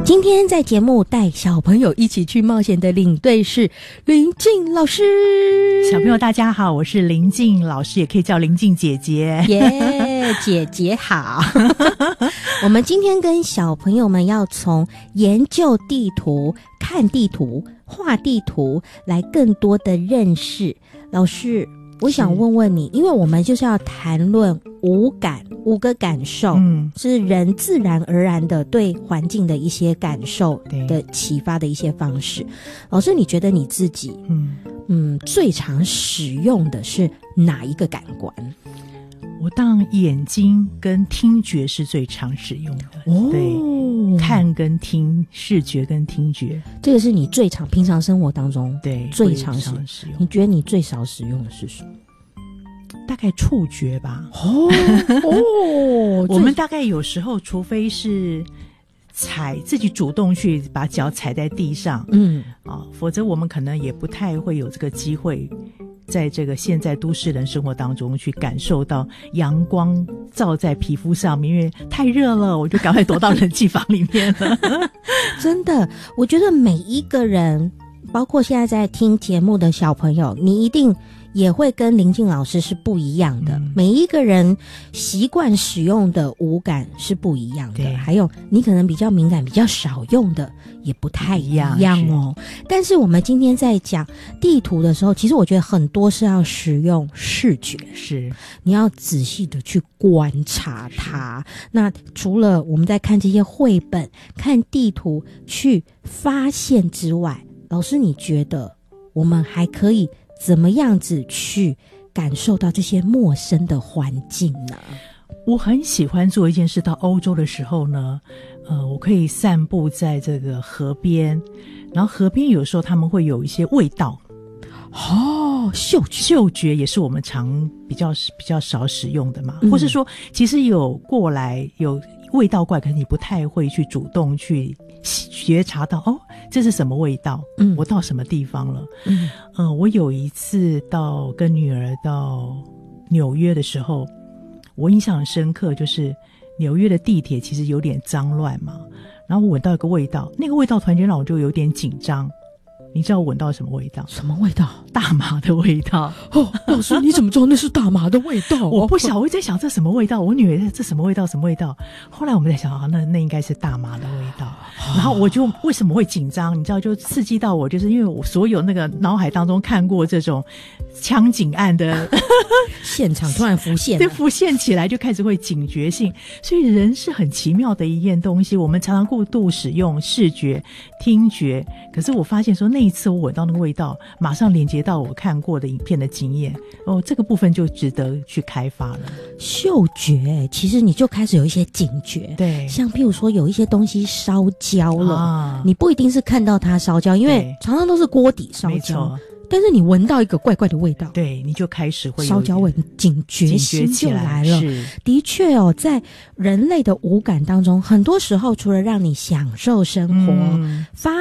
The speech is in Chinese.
今天在节目带小朋友一起去冒险的领队是林静老师。 小朋友大家好，我是林静老师，也可以叫林静姐姐。 耶，姐姐好。我们今天跟小朋友们要从研究地图、看地图、画地图来更多的认识。老师，我想问问你，因为我们就是要谈论五感，五个感受，是人自然而然的对环境的一些感受的启发的一些方式。老师，你觉得你自己最常使用的是哪一个感官？ 我当眼睛跟听觉是最常使用的。对，看跟听，视觉跟听觉， 这个是你最常平常生活当中对最常使用。你觉得你最少使用的是什么？ 大概触觉吧。我们大概有时候，除非是自己主动去把脚踩在地上，否则我们可能也不太会有这个机会，在这个现在都市人生活当中去感受到阳光照在皮肤上面，因为太热了，我就赶快躲到冷气房里面了。 真的，我觉得每一个人，包括现在在听节目的小朋友，你一定也会跟林静老师是不一样的。每一个人习惯使用的五感是不一样的，还有你可能比较敏感、比较少用的也不太一样哦。但是我们今天在讲地图的时候，其实我觉得很多是要使用视觉，是你要仔细的去观察它。那除了我们在看这些绘本、看地图去发现之外，老师你觉得我们还可以怎么样子去感受到这些陌生的环境呢？ 我很喜欢做一件事，到欧洲的时候呢，我可以散步在这个河边，然后河边有时候他们会有一些味道。嗅觉也是我们比较少使用的嘛，或是说其实有味道怪，可是你不太会去主动去觉察到这是什么味道，我到什么地方了。我有一次跟女儿到纽约的时候，我印象很深刻，就是纽约的地铁其实有点脏乱嘛，然后我闻到一个味道，那个味道突然间让我就有点紧张。你知道我闻到什么味道？ 什么味道？ 大麻的味道。 老师你怎么知道那是大麻的味道？ 我不晓得，我在想这什么味道，我女儿这什么味道什么味道，后来我们在想那应该是大麻的味道。然后我就为什么会紧张，你知道，就刺激到我，就是因为我所有那个脑海当中看过这种枪警案的现场突然浮现， 对，浮现起来就开始会警觉性。所以人是很奇妙的一件东西，我们常常过度使用视觉听觉，可是我发现说那一次我闻到那个味道，马上连接到我看过的影片的经验，这个部分就值得去开发了。 嗅觉其实你就开始有一些警觉，对，像譬如说有一些东西烧焦了，你不一定是看到它烧焦，因为常常都是锅底烧焦，但是你闻到一个怪怪的味道， 对，你就开始会有烧焦味，警觉心就来了。的确在人类的五感当中，很多时候除了让你享受生活，发